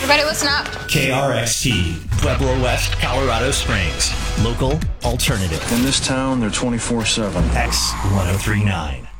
Everybody listen up. KRXT, Pueblo West, Colorado Springs. Local alternative. In this town, they're 24/7. X1039.